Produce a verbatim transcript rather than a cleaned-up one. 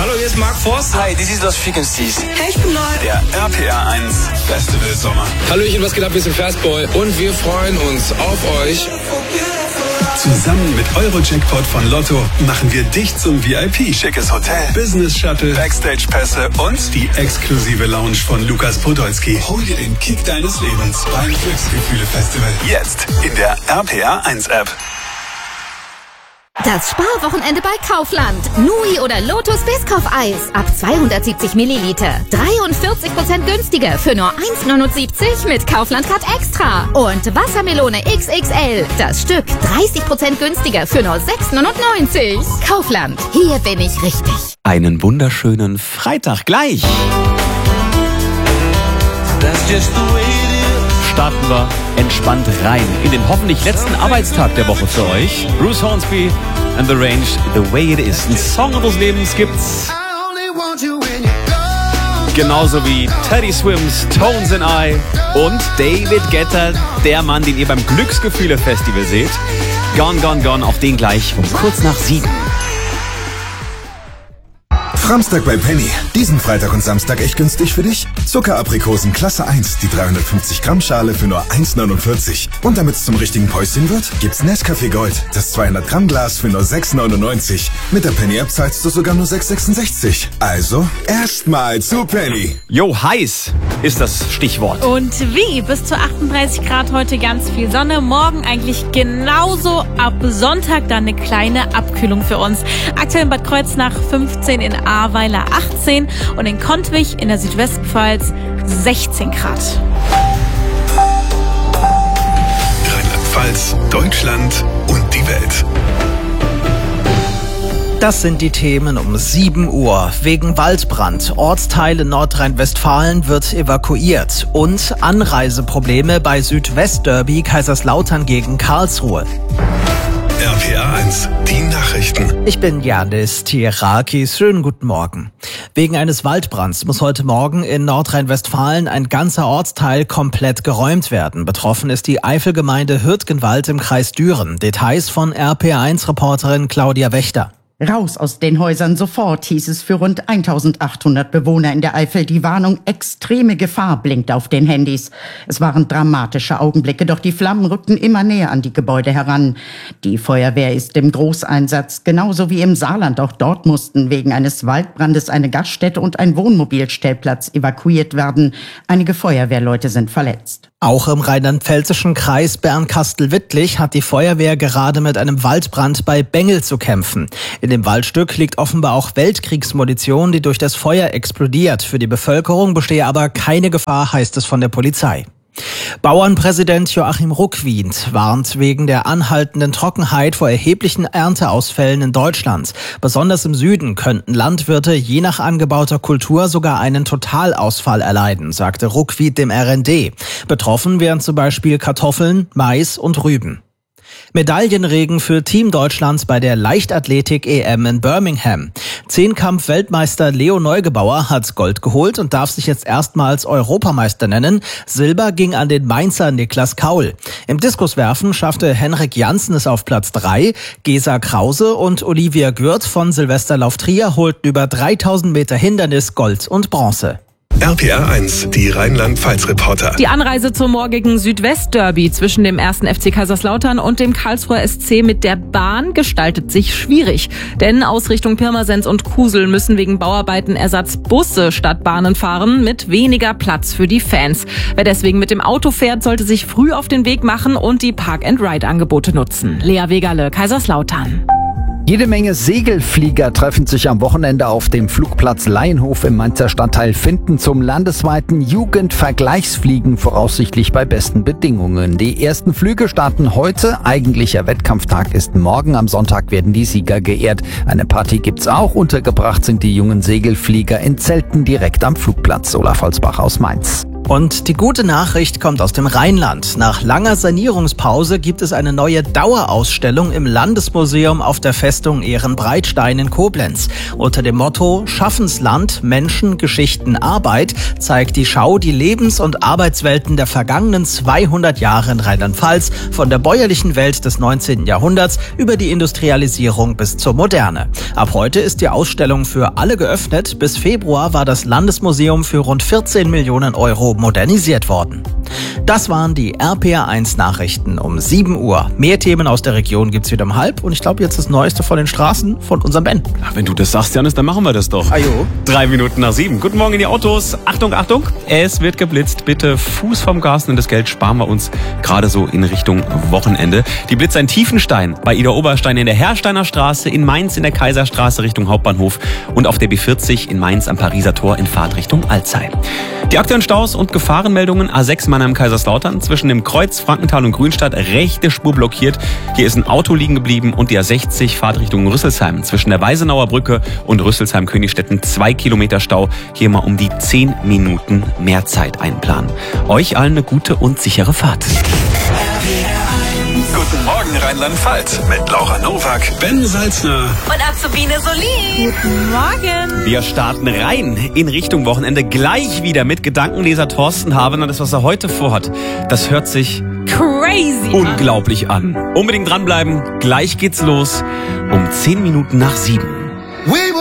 Hallo, hier ist Mark Forster. Hi, this is Lost Frequencies. Hey, ich bin Neu. Der R P R eins Festival Sommer. Hallöchen, was geht ab? Wir sind Fastboy und wir freuen uns auf euch. Zusammen mit Euro-Jackpot von Lotto machen wir dich zum V I P. Schickes Hotel, Business-Shuttle, Backstage-Pässe und die exklusive Lounge von Lukas Podolski. Hol dir den Kick deines Lebens beim Glücksgefühle-Festival. Jetzt in der R P R eins App. Das Sparwochenende bei Kaufland. Nui oder Lotus Biscoff-Eis. Ab zweihundertsiebzig Milliliter. dreiundvierzig Prozent günstiger für nur eins neunundsiebzig mit Kaufland-Card Extra. Und Wassermelone X X L. Das Stück dreißig Prozent günstiger für nur sechs neunundneunzig. Kaufland. Hier bin ich richtig. Einen wunderschönen Freitag gleich. Starten wir entspannt rein in den hoffentlich letzten Arbeitstag der Woche für euch. Bruce Hornsby and The Range, The Way It Is. Ein Song unseres Lebens gibt's. Genauso wie Teddy Swims, Tones and I und David Guetta, der Mann, den ihr beim Glücksgefühle-Festival seht. Gone, Gone, Gone, auch den gleich um kurz nach sieben. Samstag bei Penny. Diesen Freitag und Samstag echt günstig für dich? Zuckeraprikosen Klasse eins, die dreihundertfünfzig Gramm Schale für nur eins neunundvierzig. Und damit es zum richtigen Päuschen wird, gibt's Nescafé Gold, das zweihundert Gramm Glas für nur sechs neunundneunzig. Mit der Penny-App zahlst du sogar nur sechs sechsundsechzig. Also, erstmal zu Penny. Jo, heiß ist das Stichwort. Und wie? Bis zu achtunddreißig Grad heute ganz viel Sonne. Morgen eigentlich genauso. Ab Sonntag dann eine kleine Abkühlung für uns. Aktuell in Bad Kreuznach fünfzehn, in Ahrweiler achtzehn und in Kontwich in der Südwestpfalz sechzehn Grad. Rheinland-Pfalz, Deutschland und die Welt. Das sind die Themen um sieben Uhr. Wegen Waldbrand. Ortsteile Nordrhein-Westfalen wird evakuiert. Und Anreiseprobleme bei Südwestderby Kaiserslautern gegen Karlsruhe. R P R eins, die Nachrichten. Ich bin Janis Tierakis. Schönen guten Morgen. Wegen eines Waldbrands muss heute Morgen in Nordrhein-Westfalen ein ganzer Ortsteil komplett geräumt werden. Betroffen ist die Eifelgemeinde Hürtgenwald im Kreis Düren. Details von R P R eins Reporterin Claudia Wächter. Raus aus den Häusern sofort, hieß es für rund eintausendachthundert Bewohner in der Eifel. Die Warnung extreme Gefahr blinkt auf den Handys. Es waren dramatische Augenblicke, doch die Flammen rückten immer näher an die Gebäude heran. Die Feuerwehr ist im Großeinsatz, genauso wie im Saarland. Auch dort mussten wegen eines Waldbrandes eine Gaststätte und ein Wohnmobilstellplatz evakuiert werden. Einige Feuerwehrleute sind verletzt. Auch im rheinland-pfälzischen Kreis Bernkastel-Wittlich hat die Feuerwehr gerade mit einem Waldbrand bei Bengel zu kämpfen. In dem Waldstück liegt offenbar auch Weltkriegsmunition, die durch das Feuer explodiert. Für die Bevölkerung bestehe aber keine Gefahr, heißt es von der Polizei. Bauernpräsident Joachim Ruckwied warnt wegen der anhaltenden Trockenheit vor erheblichen Ernteausfällen in Deutschland. Besonders im Süden könnten Landwirte je nach angebauter Kultur sogar einen Totalausfall erleiden, sagte Ruckwied dem R N D. Betroffen wären zum Beispiel Kartoffeln, Mais und Rüben. Medaillenregen für Team Deutschlands bei der Leichtathletik-E M in Birmingham. Zehnkampf-Weltmeister Leo Neugebauer hat Gold geholt und darf sich jetzt erstmals Europameister nennen. Silber ging an den Mainzer Niklas Kaul. Im Diskuswerfen schaffte Henrik Janssen es auf Platz drei. Gesa Krause und Olivia Gürt von Silvesterlauf Trier holten über dreitausend Meter Hindernis Gold und Bronze. R P R eins, die Rheinland-Pfalz-Reporter. Die Anreise zum morgigen Südwestderby zwischen dem ersten F C Kaiserslautern und dem Karlsruher S C mit der Bahn gestaltet sich schwierig. Denn aus Richtung Pirmasens und Kusel müssen wegen Bauarbeiten Ersatzbusse statt Bahnen fahren mit weniger Platz für die Fans. Wer deswegen mit dem Auto fährt, sollte sich früh auf den Weg machen und die Park-and-Ride-Angebote nutzen. Lea Wegerle, Kaiserslautern. Jede Menge Segelflieger treffen sich am Wochenende auf dem Flugplatz Laienhof im Mainzer Stadtteil Finden zum landesweiten Jugendvergleichsfliegen, voraussichtlich bei besten Bedingungen. Die ersten Flüge starten heute, eigentlicher Wettkampftag ist morgen, am Sonntag werden die Sieger geehrt. Eine Party gibt's auch, untergebracht sind die jungen Segelflieger in Zelten direkt am Flugplatz. Olaf Holzbach aus Mainz. Und die gute Nachricht kommt aus dem Rheinland. Nach langer Sanierungspause gibt es eine neue Dauerausstellung im Landesmuseum auf der Festung Ehrenbreitstein in Koblenz. Unter dem Motto Schaffensland, Menschen, Geschichten, Arbeit zeigt die Schau die Lebens- und Arbeitswelten der vergangenen zweihundert Jahre in Rheinland-Pfalz, von der bäuerlichen Welt des neunzehnten Jahrhunderts über die Industrialisierung bis zur Moderne. Ab heute ist die Ausstellung für alle geöffnet. Bis Februar war das Landesmuseum für rund vierzehn Millionen Euro modernisiert worden. Das waren die R P R eins Nachrichten um sieben Uhr. Mehr Themen aus der Region gibt's wieder um halb. Und ich glaube, jetzt das Neueste von den Straßen von unserem Ben. Ach, wenn du das sagst, Janis, dann machen wir das doch. Ajo. Drei Minuten nach sieben. Guten Morgen in die Autos. Achtung, Achtung. Es wird geblitzt. Bitte Fuß vom Gas, denn das Geld sparen wir uns gerade so in Richtung Wochenende. Die Blitzer in Tiefenstein, bei Ida Oberstein in der Hersteiner Straße, in Mainz in der Kaiserstraße Richtung Hauptbahnhof und auf der B vierzig in Mainz am Pariser Tor in Fahrt Richtung Alzey. Die aktuellen Staus und Gefahrenmeldungen: A sechs Mannheim-Kaiserslautern zwischen dem Kreuz Frankenthal und Grünstadt, rechte Spur blockiert. Hier ist ein Auto liegen geblieben und die A sechzig Fahrt Richtung Rüsselsheim zwischen der Weisenauer Brücke und Rüsselsheim-Königstetten zwei Kilometer Stau. Hier mal um die zehn Minuten mehr Zeit einplanen. Euch allen eine gute und sichere Fahrt. Guten Morgen Rheinland-Pfalz mit Laura Nowak, Ben Salzner und Azubine Solin. Guten Morgen. Wir starten rein in Richtung Wochenende, gleich wieder mit Gedankenleser Thorsten Habener. Das, was er heute vorhat, das hört sich crazy unglaublich an. an. Unbedingt dranbleiben, gleich geht's los um zehn Minuten nach sieben.